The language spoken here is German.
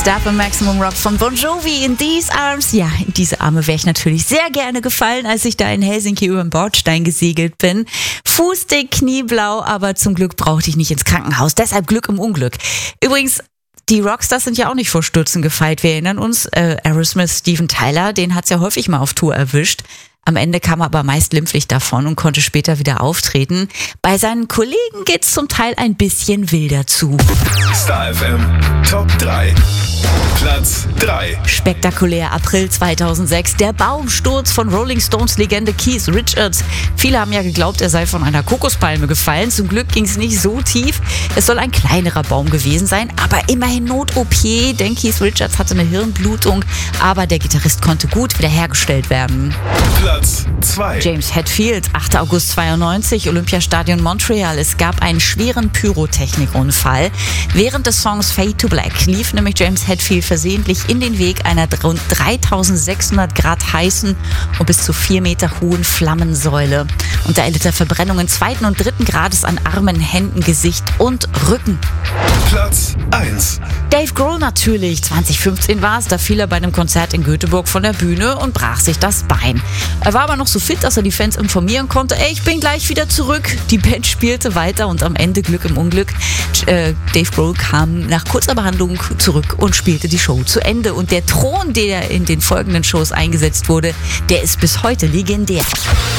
Stuff im Maximum Rock von Bon Jovi in These Arms. Ja, in diese Arme wäre ich natürlich sehr gerne gefallen, als ich da in Helsinki über den Bordstein gesegelt bin. Fußdick, knieblau, aber zum Glück brauchte ich nicht ins Krankenhaus. Deshalb Glück im Unglück. Übrigens, die Rockstars sind ja auch nicht vor Stürzen gefeit. Wir erinnern uns, Aerosmith, Steven Tyler, den hat's ja häufig mal auf Tour erwischt. Am Ende kam er aber meist glimpflich davon und konnte später wieder auftreten. Bei seinen Kollegen geht's zum Teil ein bisschen wilder zu. Star FM Top 3. Platz 3. Spektakulär April 2006. Der Baumsturz von Rolling Stones Legende Keith Richards. Viele haben ja geglaubt, er sei von einer Kokospalme gefallen. Zum Glück ging es nicht so tief. Es soll ein kleinerer Baum gewesen sein, aber immerhin Not-OP, denn Keith Richards hatte eine Hirnblutung, aber der Gitarrist konnte gut wiederhergestellt werden. Platz 2. James Hetfield, 8. August 92, Olympiastadion Montreal. Es gab einen schweren Pyrotechnikunfall. Während des Songs Fade to Black lief nämlich James Hetfield versehentlich in den Weg einer rund 3600 Grad heißen und bis zu 4 Meter hohen Flammensäule. Und da erlitt er Verbrennungen 2. und 3. Grades an Armen, Händen, Gesicht und Rücken. Platz 1. Dave Grohl natürlich. 2015 war es, da fiel er bei einem Konzert in Göteborg von der Bühne und brach sich das Bein. Er war aber noch so fit, dass er die Fans informieren konnte, ich bin gleich wieder zurück. Die Band spielte weiter und am Ende Glück im Unglück. Dave Grohl kam nach kurzer Behandlung zurück und spielte die Show zu Ende. Und der Thron, der in den folgenden Shows eingesetzt wurde, der ist bis heute legendär.